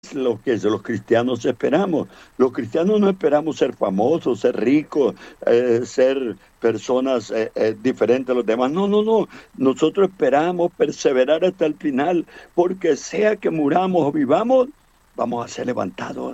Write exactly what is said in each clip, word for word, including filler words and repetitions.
lo que los cristianos esperamos. Los cristianos no esperamos ser famosos, ser ricos, eh, ser personas eh, eh, diferentes a los demás. No, no, no. Nosotros esperamos perseverar hasta el final, porque sea que muramos o vivamos, vamos a ser levantados.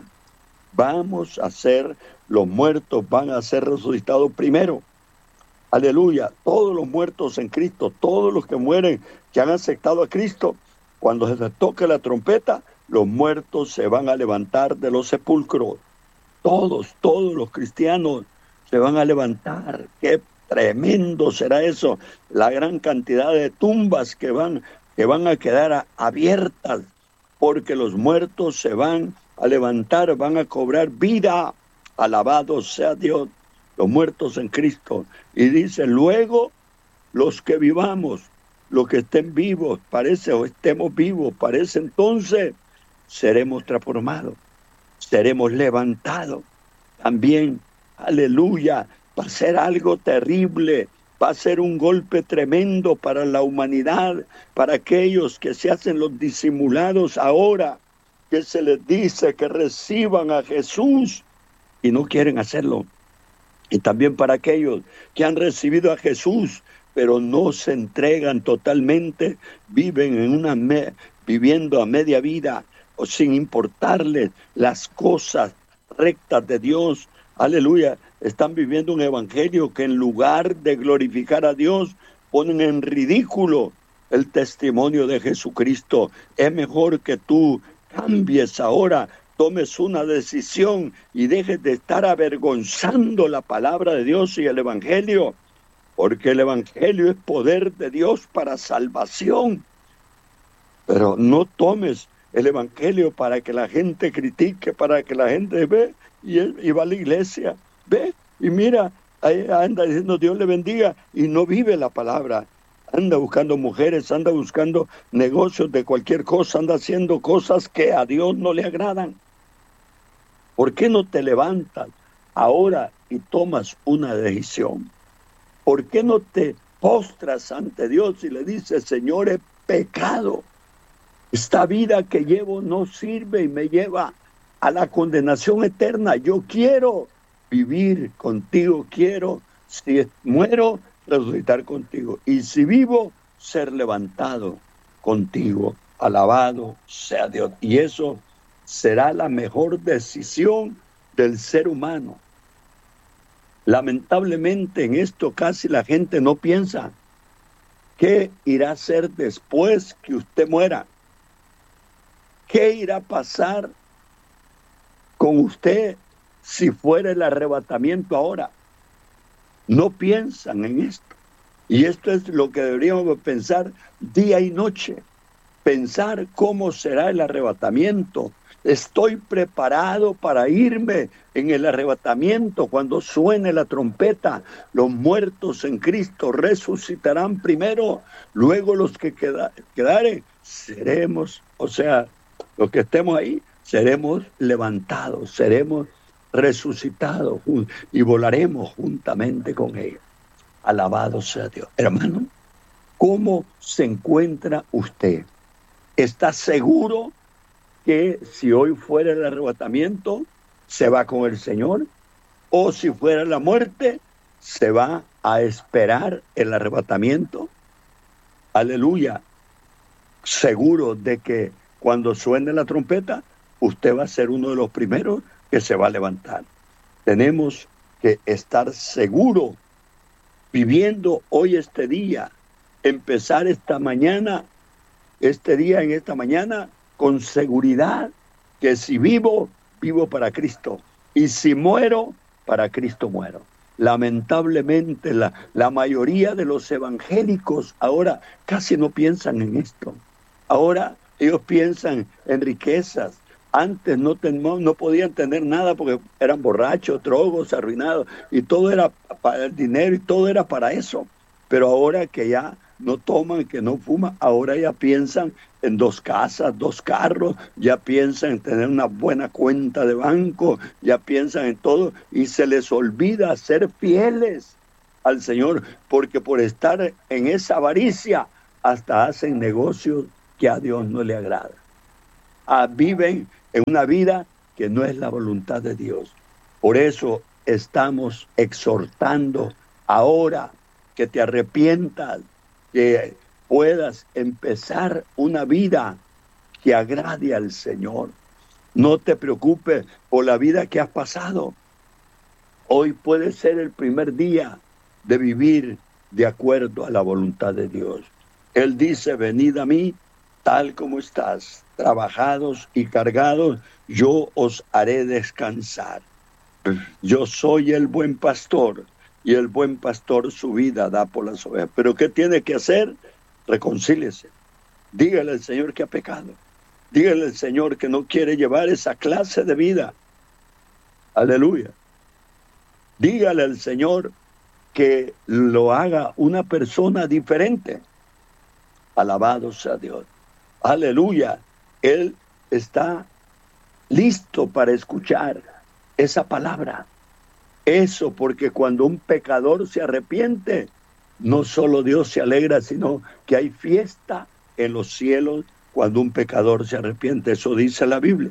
Vamos a ser, los muertos van a ser resucitados primero. Aleluya. Todos los muertos en Cristo, todos los que mueren, que han aceptado a Cristo, cuando se toque la trompeta, los muertos se van a levantar de los sepulcros. Todos, todos los cristianos se van a levantar. Qué tremendo será eso. La gran cantidad de tumbas que van, que van a quedar a, abiertas, porque los muertos se van a levantar, van a cobrar vida. Alabado sea Dios, los muertos en Cristo. Y dice, luego los que vivamos, los que estén vivos, parece, o estemos vivos, parece entonces, seremos transformados, seremos levantados. También, aleluya, va a ser algo terrible, va a ser un golpe tremendo para la humanidad, para aquellos que se hacen los disimulados ahora, que se les dice que reciban a Jesús y no quieren hacerlo. Y también para aquellos que han recibido a Jesús, pero no se entregan totalmente, viven en una me- viviendo a media vida, o sin importarles las cosas rectas de Dios. Aleluya, están viviendo un evangelio que en lugar de glorificar a Dios, ponen en ridículo el testimonio de Jesucristo. Es mejor que tú cambies ahora, tomes una decisión y dejes de estar avergonzando la palabra de Dios y el evangelio, porque el evangelio es poder de Dios para salvación. Pero no tomes el evangelio para que la gente critique, para que la gente ve y, y va a la iglesia, ve y mira, ahí anda diciendo Dios le bendiga y no vive la palabra. Anda buscando mujeres, anda buscando negocios de cualquier cosa, anda haciendo cosas que a Dios no le agradan. ¿Por qué no te levantas ahora y tomas una decisión? ¿Por qué no te postras ante Dios y le dices, Señor, he pecado? Esta vida que llevo no sirve y me lleva a la condenación eterna. Yo quiero vivir contigo, quiero, si muero, resucitar contigo. Y si vivo, ser levantado contigo. Alabado sea Dios. Y eso será la mejor decisión del ser humano. Lamentablemente en esto casi la gente no piensa qué irá a hacer después que usted muera. ¿Qué irá a pasar con usted si fuera el arrebatamiento ahora? No piensan en esto. Y esto es lo que deberíamos pensar día y noche. Pensar cómo será el arrebatamiento. Estoy preparado para irme en el arrebatamiento cuando suene la trompeta. Los muertos en Cristo resucitarán primero, luego los que queda, quedaren seremos, o sea, los que estemos ahí, seremos levantados, seremos resucitados y volaremos juntamente con ellos. Alabado sea Dios. Hermano, ¿cómo se encuentra usted? ¿Está seguro que si hoy fuera el arrebatamiento, se va con el Señor? ¿O si fuera la muerte, se va a esperar el arrebatamiento? Aleluya. Seguro de que cuando suene la trompeta, usted va a ser uno de los primeros que se va a levantar. Tenemos que estar seguros, viviendo hoy este día, empezar esta mañana, este día en esta mañana, con seguridad que si vivo, vivo para Cristo. Y si muero, para Cristo muero. Lamentablemente, la, la mayoría de los evangélicos ahora casi no piensan en esto. Ahora ellos piensan en riquezas. Antes no, ten, no podían tener nada porque eran borrachos, drogos, arruinados. Y todo era para el dinero y todo era para eso. Pero ahora que ya no toman, que no fuman, ahora ya piensan en dos casas, dos carros, ya piensan en tener una buena cuenta de banco, ya piensan en todo y se les olvida ser fieles al Señor, porque por estar en esa avaricia hasta hacen negocios que a Dios no le agrada. Ah, viven en una vida que no es la voluntad de Dios. Por eso estamos exhortando ahora que te arrepientas, que puedas empezar una vida que agrade al Señor. No te preocupes por la vida que has pasado. Hoy puede ser el primer día de vivir de acuerdo a la voluntad de Dios. Él dice, venid a mí tal como estás, trabajados y cargados, yo os haré descansar. Yo soy el buen pastor y el buen pastor su vida da por las ovejas. ¿Pero qué tiene que hacer? Reconcíliese. Dígale al Señor que ha pecado. Dígale al Señor que no quiere llevar esa clase de vida. Aleluya. Dígale al Señor que lo haga una persona diferente. Alabado sea Dios. Aleluya. Él está listo para escuchar esa palabra. Eso porque cuando un pecador se arrepiente, no solo Dios se alegra, sino que hay fiesta en los cielos cuando un pecador se arrepiente. Eso dice la Biblia.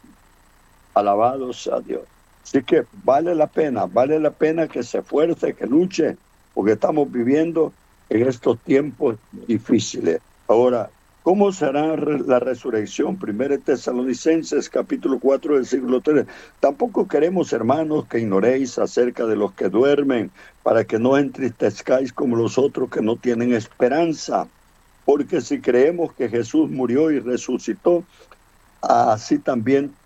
Alabado sea Dios. Así que vale la pena, vale la pena que se esfuerce, que luche, porque estamos viviendo en estos tiempos difíciles. Ahora, ¿cómo será la resurrección? Primera Tesalonicenses, capítulo cuatro, versículo tres. Tampoco queremos, hermanos, que ignoréis acerca de los que duermen, para que no entristezcáis como los otros que no tienen esperanza. Porque si creemos que Jesús murió y resucitó, así también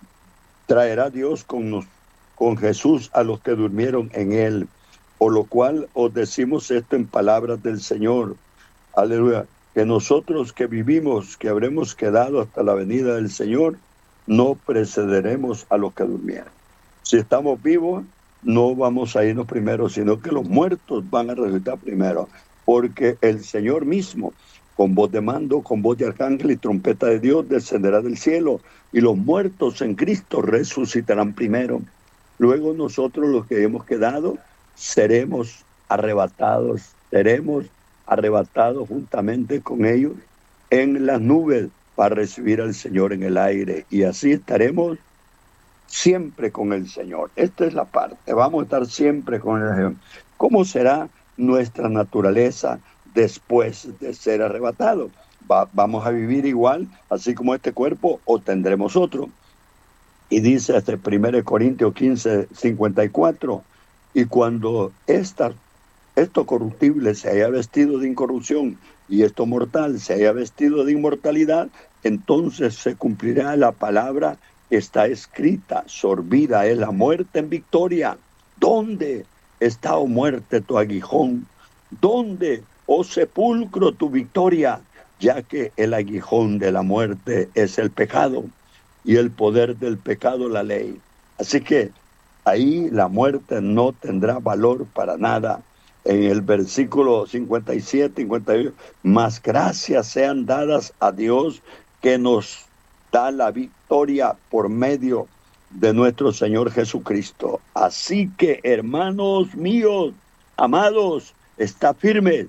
traerá Dios con, nos, con Jesús a los que durmieron en él. Por lo cual os decimos esto en palabras del Señor. Aleluya. Que nosotros que vivimos, que habremos quedado hasta la venida del Señor, no precederemos a los que durmieron. Si estamos vivos, no vamos a irnos primero, sino que los muertos van a resucitar primero. Porque el Señor mismo, con voz de mando, con voz de arcángel y trompeta de Dios, descenderá del cielo, y los muertos en Cristo resucitarán primero. Luego nosotros, los que hemos quedado, seremos arrebatados, seremos arrebatados juntamente con ellos en las nubes para recibir al Señor en el aire. Y así estaremos siempre con el Señor. Esta es la parte, vamos a estar siempre con el Señor. ¿Cómo será nuestra naturaleza después de ser arrebatados? Va, vamos a vivir igual, así como este cuerpo, o tendremos otro. Y dice este primera Corintios quince, cincuenta y cuatro, y cuando esta, esto corruptible se haya vestido de incorrupción y esto mortal se haya vestido de inmortalidad, entonces se cumplirá la palabra que está escrita, sorbida es la muerte en victoria. ¿Dónde está, oh muerte, tu aguijón? ¿Dónde, oh sepulcro, tu victoria? Ya que el aguijón de la muerte es el pecado y el poder del pecado la ley. Así que ahí la muerte no tendrá valor para nada. En el versículo cincuenta y siete, cincuenta y ocho, más gracias sean dadas a Dios que nos da la victoria por medio de nuestro Señor Jesucristo. Así que, hermanos míos, amados, está firmes.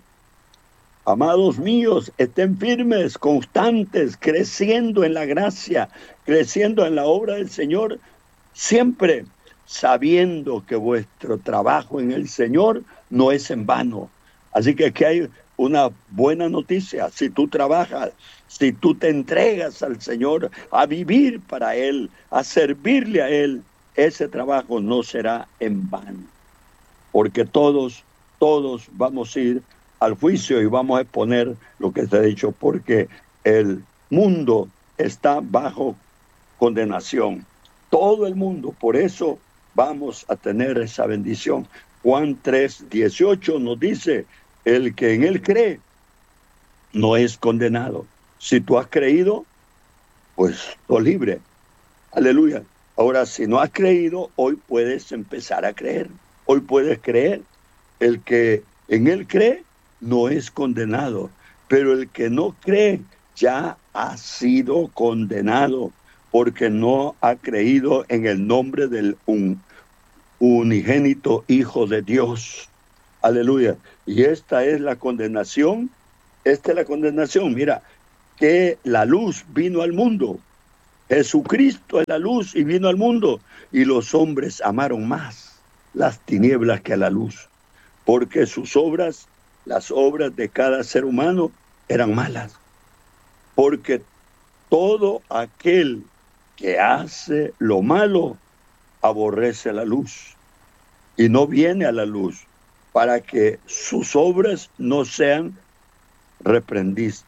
Amados míos, estén firmes, constantes, creciendo en la gracia, creciendo en la obra del Señor, siempre sabiendo que vuestro trabajo en el Señor no es en vano. Así que aquí hay una buena noticia. Si tú trabajas, si tú te entregas al Señor a vivir para Él, a servirle a Él, ese trabajo no será en vano. Porque todos, todos vamos a ir al juicio y vamos a exponer lo que se ha dicho, porque el mundo está bajo condenación. Todo el mundo, por eso vamos a tener esa bendición. Juan tres, dieciocho nos dice, el que en él cree no es condenado. Si tú has creído, pues tú libre. Aleluya. Ahora, si no has creído, hoy puedes empezar a creer. Hoy puedes creer. El que en él cree no es condenado, pero el que no cree ya ha sido condenado porque no ha creído en el nombre del un, unigénito Hijo de Dios. Aleluya. Y esta es la condenación, esta es la condenación. Mira, que la luz vino al mundo Jesucristo es la luz y vino al mundo, y los hombres amaron más las tinieblas que a la luz, porque sus obras, las obras de cada ser humano, eran malas. Porque todo aquel que hace lo malo aborrece la luz y no viene a la luz para que sus obras no sean reprendidas.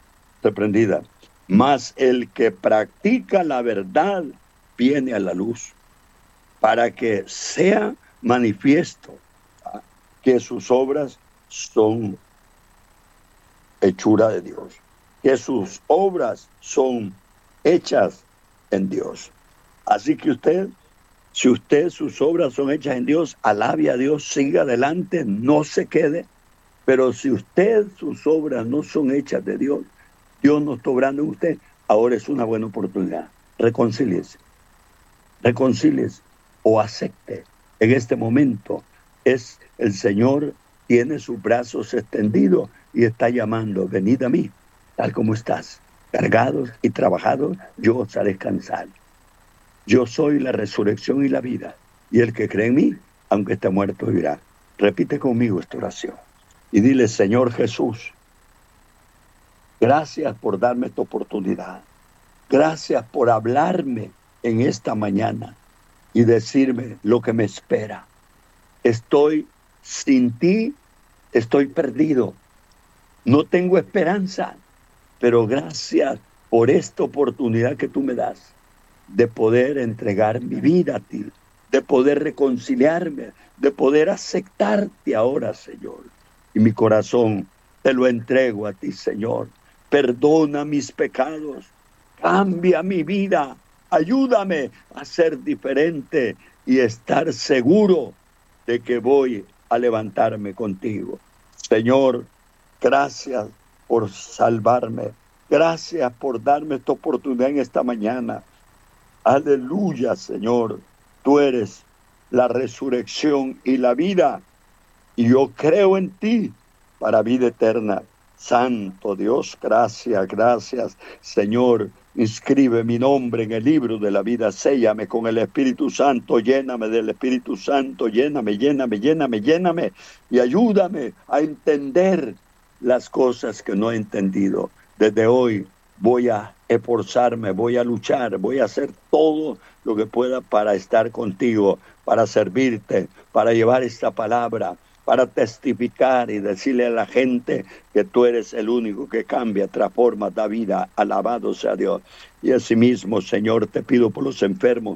Mas el que practica la verdad viene a la luz para que sea manifiesto que sus obras son hechura de Dios, que sus obras son hechas en Dios. Así que usted, si usted, sus obras son hechas en Dios, alabe a Dios, siga adelante, no se quede. Pero si usted, sus obras no son hechas de Dios, Dios no está obrando en usted, ahora es una buena oportunidad. Reconcíliese, reconcíliese o acepte. En este momento es el Señor, tiene sus brazos extendidos y está llamando, venid a mí, tal como estás, cargados y trabajados, yo os haré descansar. Yo soy la resurrección y la vida, y el que cree en mí, aunque esté muerto, vivirá. Repite conmigo esta oración y dile, Señor Jesús, gracias por darme esta oportunidad. Gracias por hablarme en esta mañana y decirme lo que me espera. Estoy sin ti, estoy perdido. No tengo esperanza, pero gracias por esta oportunidad que tú me das de poder entregar mi vida a ti, de poder reconciliarme, de poder aceptarte ahora, Señor. Y mi corazón te lo entrego a ti, Señor. Perdona mis pecados, cambia mi vida, ayúdame a ser diferente y estar seguro de que voy a levantarme contigo. Señor, gracias por salvarme. Gracias por darme esta oportunidad en esta mañana. Aleluya, Señor. Tú eres la resurrección y la vida. Y yo creo en ti para vida eterna. Santo Dios, gracias, gracias. Señor, inscribe mi nombre en el libro de la vida. Séllame con el Espíritu Santo. Lléname del Espíritu Santo. Lléname, lléname, lléname, lléname. Y ayúdame a entender las cosas que no he entendido. Desde hoy voy a esforzarme, voy a luchar, voy a hacer todo lo que pueda para estar contigo, para servirte, para llevar esta palabra, para testificar y decirle a la gente que tú eres el único que cambia, transforma, da vida. Alabado sea Dios. Y asimismo, Señor, te pido por los enfermos,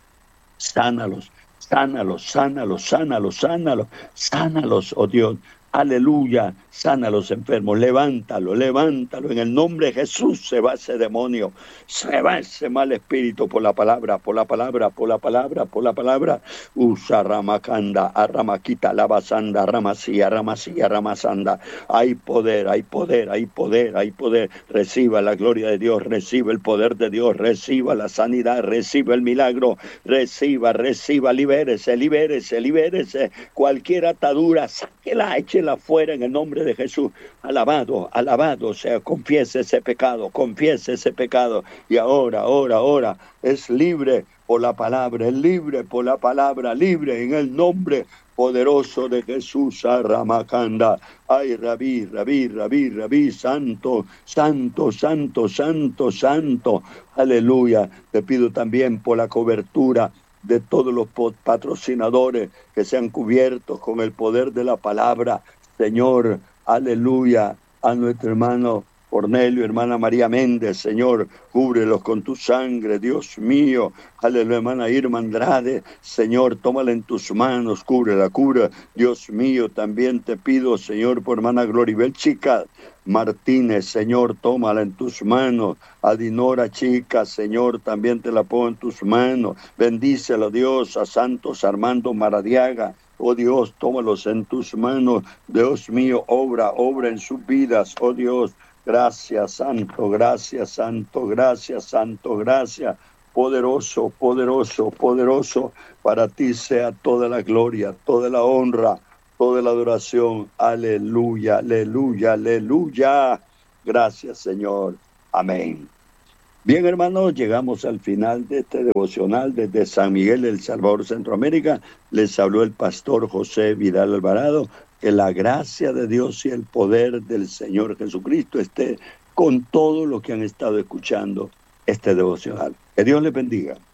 sánalos, sánalos, sánalos, sánalos, sánalos, sánalos, oh Dios. Aleluya, sana a los enfermos, levántalo, levántalo, en el nombre de Jesús se va ese demonio, se va ese mal espíritu por la palabra, por la palabra, por la palabra, por la palabra. Usa ramakanda, arramaquita, lavasanda, ramasía, ramasía, ramasanda. Hay poder, hay poder, hay poder, hay poder. Reciba la gloria de Dios, reciba el poder de Dios, reciba la sanidad, reciba el milagro, reciba, reciba, libérese, libérese, libérese. Cualquier atadura, sáquela, échela fuera en el nombre de Jesús. Alabado, alabado sea, confiese ese pecado, confiese ese pecado. Y ahora, ahora, ahora, es libre por la palabra, es libre por la palabra, libre en el nombre poderoso de Jesús. Arramacanda. Ay, rabí, rabí, rabí, rabí, santo, santo, santo, santo, santo. Aleluya. Te pido también por la cobertura de todos los patrocinadores que sean cubiertos con el poder de la palabra. Señor, aleluya, a nuestro hermano Cornelio, hermana María Méndez, Señor, cúbrelos con tu sangre, Dios mío. Aleluya, hermana Irma Andrade, Señor, tómala en tus manos, cúbrela, cubra. Dios mío, también te pido, Señor, por hermana Gloribel Chica Martínez, Señor, tómala en tus manos. A Dinora Chica, Señor, también te la pongo en tus manos. Bendícelo, Dios, a Santos Armando Maradiaga. Oh Dios, tómalos en tus manos. Dios mío, obra, obra en sus vidas, oh Dios. Gracias, Santo, gracias, Santo, gracias, Santo, gracias. Poderoso, poderoso, poderoso. Para ti sea toda la gloria, toda la honra, toda la adoración. Aleluya, aleluya, aleluya. Gracias, Señor. Amén. Bien, hermanos, llegamos al final de este devocional desde San Miguel, El Salvador, Centroamérica. Les habló el pastor José Vidal Alvarado. Que la gracia de Dios y el poder del Señor Jesucristo esté con todos los que han estado escuchando este devocional. Que Dios les bendiga.